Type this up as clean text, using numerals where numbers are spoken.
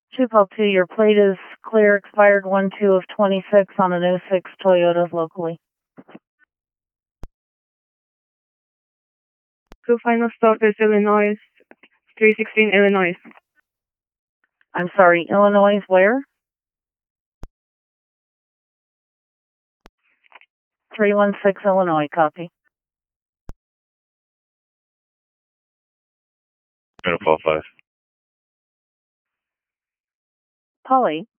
2 your plate is clear, expired 1/2 of 26 on an '06 Toyota locally. So final stop is Illinois, 316 Illinois. I'm sorry, Illinois where? 316 Illinois, copy. 5. Polly,